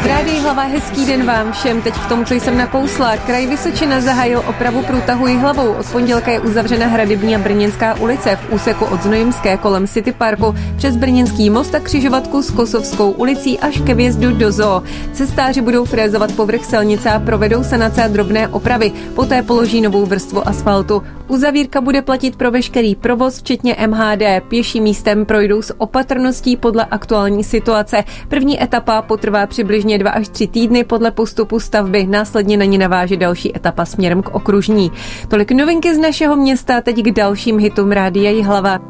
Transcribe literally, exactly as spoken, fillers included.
Rádi Hlava, hezký den vám všem. Teď k tomu, co jsem nakousla. Kraj Vysočina zahájil opravu průtahu Jihlavou. Od pondělka je uzavřena Hradební a Brněnská ulice v úseku od Znojemské kolem City Parku přes Brněnský most a křižovatku s Kosovskou ulicí až ke vjezdu do zoo. Cestáři budou frézovat povrch silnice a provedou sanace a drobné opravy. Poté položí novou vrstvu asfaltu. Uzavírka bude platit pro veškerý provoz, včetně M H D. Pěším místem projdou s opatrností podle aktuální situace. První etapa potrvá přibližně dva až tři týdny podle postupu stavby. Následně na ní naváže další etapa směrem k okružní. Tolik novinky z našeho města, teď k dalším hitům Rádia Jihlava.